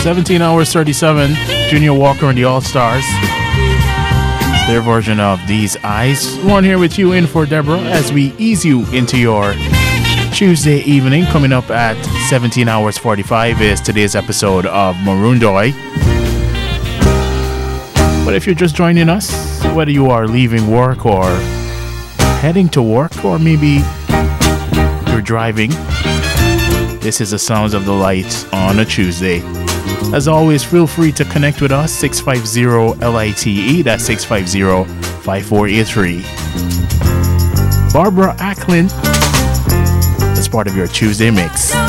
17 hours 37, Junior Walker and the All Stars. Their version of These Eyes. One here with you in for Deborah as we ease you into your Tuesday evening. Coming up at 17 hours 45 is today's episode of Maroondoy. But if you're just joining us, whether you are leaving work or heading to work or maybe you're driving, this is the sounds of the lights on a Tuesday. As always, feel free to connect with us, 650-LITE, that's 650-5483. Barbara Acklin as part of your Tuesday mix.